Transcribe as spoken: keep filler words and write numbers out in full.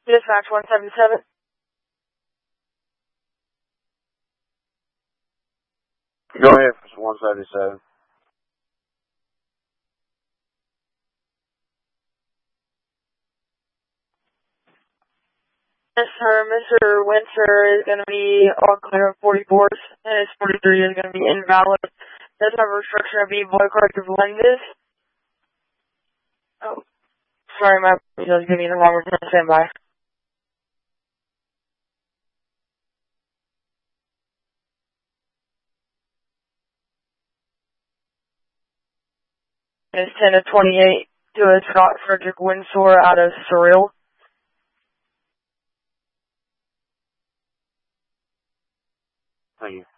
Dispatch one seventy-seven. Go ahead for one seventy-seven. Yes, sir. Mister Winter is going to be all clear of forty-fours, and his forty-three is going to be invalid. Does have a restriction of e-boy corrective lenses. Oh, sorry, my he does give me the wrong return. Stand by. It's ten to twenty-eight to a Scott Frederick Windsor out of Surreal. Thank you.